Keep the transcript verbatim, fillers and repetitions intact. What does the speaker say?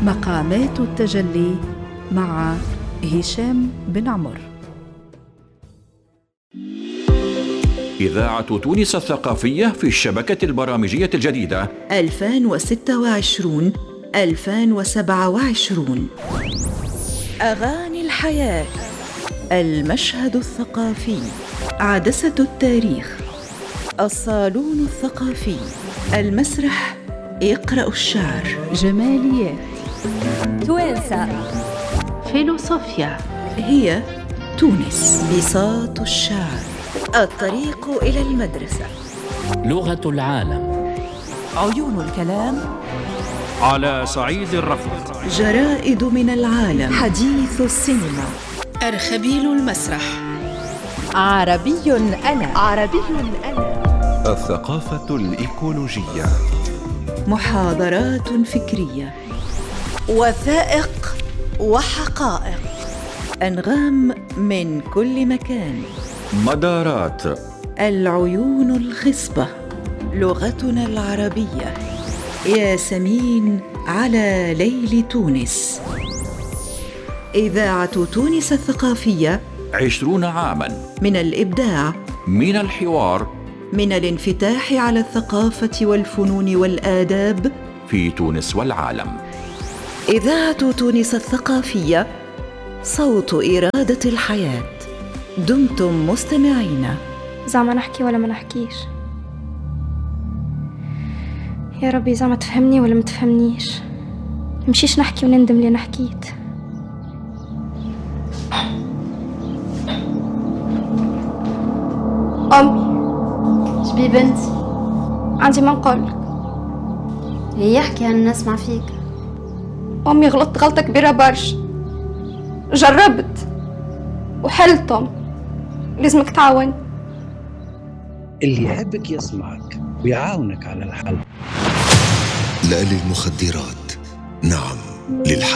مقامات التجلي مع هشام بن عمر. إذاعة تونس الثقافية في الشبكة البرامجية الجديدة ألفين وستة وعشرين ألفين وسبعة وعشرين. أغاني الحياة، المشهد الثقافي، عدسة التاريخ، الصالون الثقافي، المسرح يقرأ الشعر، جماليات، توانسة، فيلوصوفيا، هي تونس، بساط الشعر، الطريق إلى المدرسة، لغة العالم، عيون الكلام، على صعيد الرفض، جرائد من العالم، حديث السينما، أرخبيل المسرح، عربي أنا عربي أنا، الثقافة الإيكولوجية، محاضرات فكرية، وثائق وحقائق، أنغام من كل مكان، مدارات، العيون الخصبة، لغتنا العربية، ياسمين على ليل تونس. إذاعة تونس الثقافية، عشرون عاماً من الإبداع، من الحوار، من الانفتاح على الثقافة والفنون والآداب في تونس والعالم. إذاعة تونس الثقافية، صوت إرادة الحياة. دمتم مستمعين. زعما نحكي ولا ما نحكيش؟ يا ربي زعما تفهمني ولا ما تفهمنيش؟ مشيش نحكي وندم اللي نحكيت. أمي شبي بنتي؟ عندي ما نقولك. هي يحكي أنا نسمع فيك. أمي غلطت غلطة كبيرة برشا، جربت وحلتهم، لازمك تعاون. اللي يحبك يسمعك ويعاونك على الحل. لا للمخدرات، نعم للحل.